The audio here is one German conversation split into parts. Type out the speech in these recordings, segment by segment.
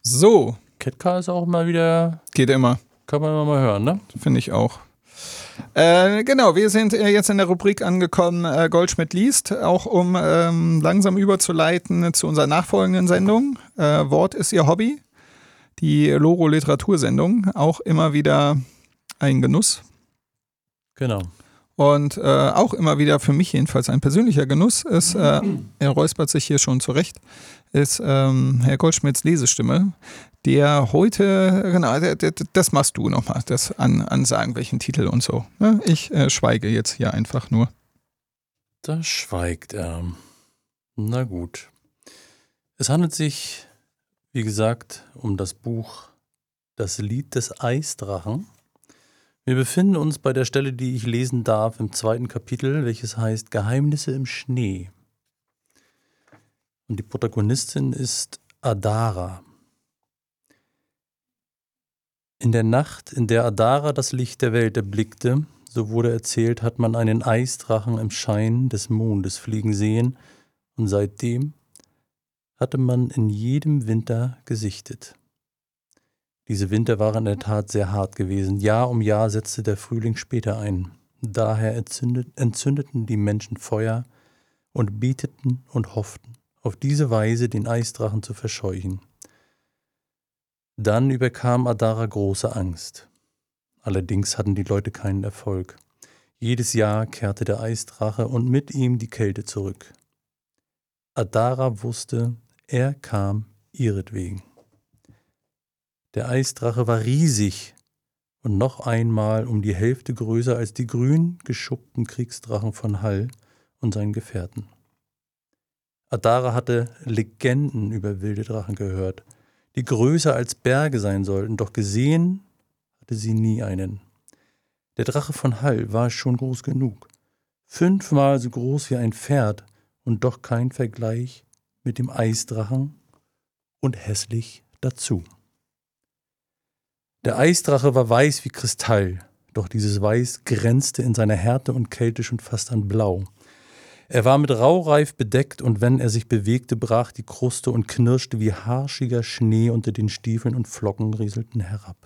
So, Ketka ist auch mal wieder, geht immer, kann man immer mal hören, ne? finde ich auch. Genau, wir sind jetzt in der Rubrik angekommen, Goldschmidt liest, auch um langsam überzuleiten zu unserer nachfolgenden Sendung. Wort ist ihr Hobby, die Loro-Literatursendung, auch immer wieder ein Genuss. Genau. Und auch immer wieder für mich jedenfalls ein persönlicher Genuss ist, er räuspert sich hier schon zurecht, ist Herr Goldschmidts Lesestimme, der heute, genau, das machst du nochmal, das Ansagen, welchen Titel und so. Ne? Ich schweige jetzt hier einfach nur. Da schweigt er. Na gut. Es handelt sich, wie gesagt, um das Buch Das Lied des Eisdrachen. Wir befinden uns bei der Stelle, die ich lesen darf, im 2. Kapitel, welches heißt Geheimnisse im Schnee. Und die Protagonistin ist Adara. In der Nacht, in der Adara das Licht der Welt erblickte, so wurde erzählt, hat man einen Eisdrachen im Schein des Mondes fliegen sehen, und seitdem hatte man in jedem Winter gesichtet. Diese Winter waren in der Tat sehr hart gewesen. Jahr um Jahr setzte der Frühling später ein. Daher entzündeten die Menschen Feuer und beteten und hofften, auf diese Weise den Eisdrachen zu verscheuchen. Dann überkam Adara große Angst. Allerdings hatten die Leute keinen Erfolg. Jedes Jahr kehrte der Eisdrache und mit ihm die Kälte zurück. Adara wusste, er kam ihretwegen. Der Eisdrache war riesig und noch einmal um die Hälfte größer als die grün geschuppten Kriegsdrachen von Hall und seinen Gefährten. Adara hatte Legenden über wilde Drachen gehört, die größer als Berge sein sollten, doch gesehen hatte sie nie einen. Der Drache von Hall war schon groß genug, 5-mal so groß wie ein Pferd und doch kein Vergleich mit dem Eisdrachen und hässlich dazu. Der Eisdrache war weiß wie Kristall, doch dieses Weiß grenzte in seiner Härte und Kälte schon fast an Blau. Er war mit Raureif bedeckt und wenn er sich bewegte, brach die Kruste und knirschte wie harschiger Schnee unter den Stiefeln und Flocken rieselten herab.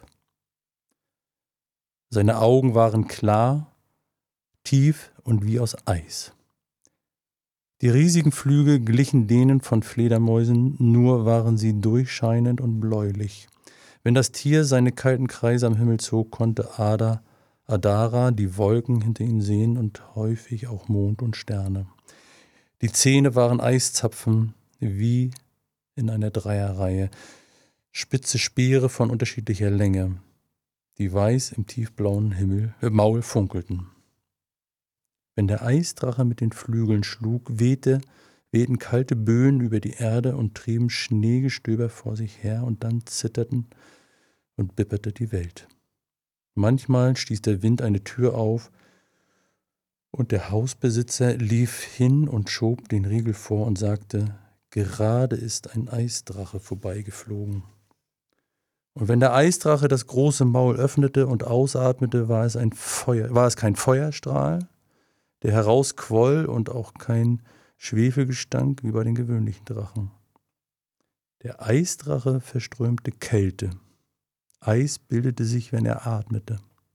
Seine Augen waren klar, tief und wie aus Eis. Die riesigen Flügel glichen denen von Fledermäusen, nur waren sie durchscheinend und bläulich. Wenn das Tier seine kalten Kreise am Himmel zog, konnte Adara die Wolken hinter ihm sehen und häufig auch Mond und Sterne. Die Zähne waren Eiszapfen wie in einer Dreierreihe, spitze Speere von unterschiedlicher Länge, die weiß im tiefblauen Maul funkelten. Wenn der Eisdrache mit den Flügeln schlug, wehten kalte Böen über die Erde und trieben Schneegestöber vor sich her und dann zitterten und bibberte die Welt. Manchmal stieß der Wind eine Tür auf und der Hausbesitzer lief hin und schob den Riegel vor und sagte, gerade ist ein Eisdrache vorbeigeflogen. Und wenn der Eisdrache das große Maul öffnete und ausatmete, war es kein Feuerstrahl, der herausquoll und auch kein Schwefelgestank wie bei den gewöhnlichen Drachen. Der Eisdrache verströmte Kälte. Eis bildete sich, wenn er atmete.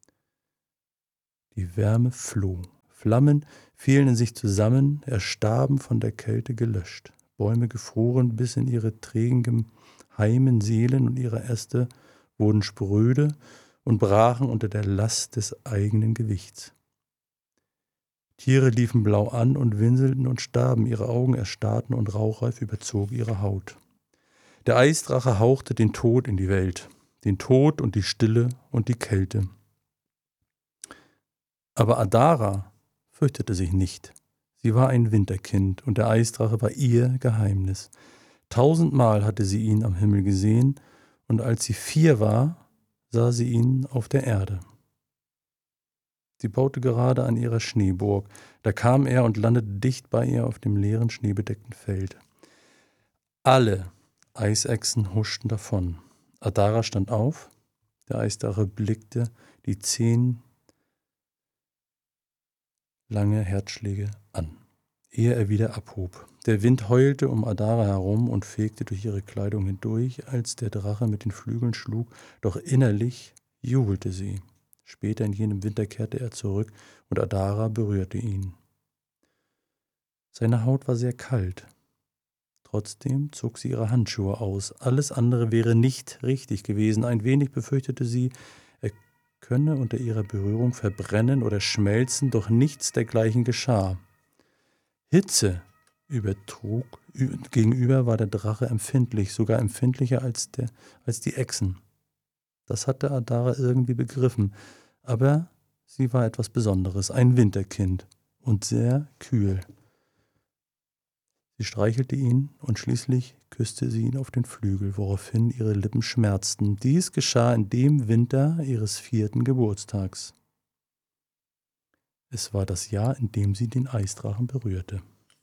Die Wärme floh. Flammen fielen in sich zusammen, erstarben von der Kälte gelöscht. Bäume gefroren bis in ihre trägen geheimen Seelen und ihre Äste wurden spröde und brachen unter der Last des eigenen Gewichts. Tiere liefen blau an und winselten und starben, ihre Augen erstarrten und Rauchreif überzog ihre Haut. Der Eisdrache hauchte den Tod in die Welt, den Tod und die Stille und die Kälte. Aber Adara fürchtete sich nicht. Sie war ein Winterkind und der Eisdrache war ihr Geheimnis. 1000-mal hatte sie ihn am Himmel gesehen und als sie 4 war, sah sie ihn auf der Erde. Sie baute gerade an ihrer Schneeburg. Da kam er und landete dicht bei ihr auf dem leeren, schneebedeckten Feld. Alle Eisechsen huschten davon. Adara stand auf. Der Eisdrache blickte die 10 lange Herzschläge an. ehe er wieder abhob. Der Wind heulte um Adara herum und fegte durch ihre Kleidung hindurch, als der Drache mit den Flügeln schlug, doch innerlich jubelte sie. Später in jenem Winter kehrte er zurück und Adara berührte ihn. Seine Haut war sehr kalt. Trotzdem zog sie ihre Handschuhe aus. Alles andere wäre nicht richtig gewesen. Ein wenig befürchtete sie, er könne unter ihrer Berührung verbrennen oder schmelzen, doch nichts dergleichen geschah. Hitze gegenüber war der Drache empfindlich, sogar empfindlicher als die Echsen. Das hatte Adara irgendwie begriffen, aber sie war etwas Besonderes, ein Winterkind und sehr kühl. Sie streichelte ihn und schließlich küsste sie ihn auf den Flügel, woraufhin ihre Lippen schmerzten. Dies geschah in dem Winter ihres 4. Geburtstags. Es war das Jahr, in dem sie den Eisdrachen berührte.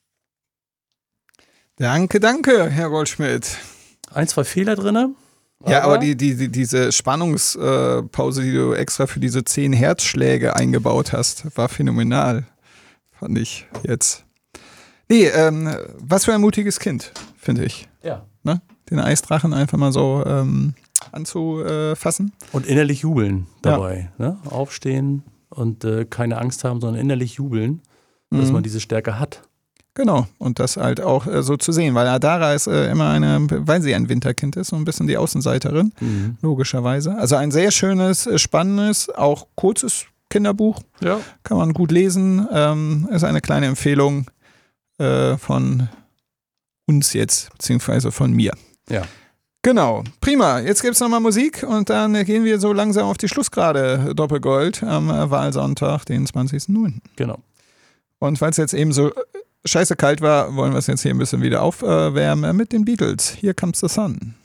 Danke, Herr Goldschmidt. 1, 2 Fehler drin. Ja, aber diese Spannungspause, die du extra für diese 10 Herzschläge eingebaut hast, war phänomenal. Fand ich jetzt. Nee, was für ein mutiges Kind, finde ich. Ja. Ne? Den Eisdrachen einfach mal so anzufassen. Und innerlich jubeln dabei. Ja. Ne? Aufstehen und keine Angst haben, sondern innerlich jubeln, dass man diese Stärke hat. Genau, und das halt auch so zu sehen, weil Adara ist immer weil sie ein Winterkind ist, so ein bisschen die Außenseiterin, logischerweise. Also ein sehr schönes, spannendes, auch kurzes Kinderbuch. Ja. Kann man gut lesen. Ist eine kleine Empfehlung von uns jetzt, beziehungsweise von mir. Ja. Genau, prima. Jetzt gibt es nochmal Musik und dann gehen wir so langsam auf die Schlussgerade Doppelgold am Wahlsonntag, den 20.09. Genau. Und weil es jetzt eben so scheiße kalt war, wollen wir es jetzt hier ein bisschen wieder aufwärmen mit den Beatles. Here Comes the Sun.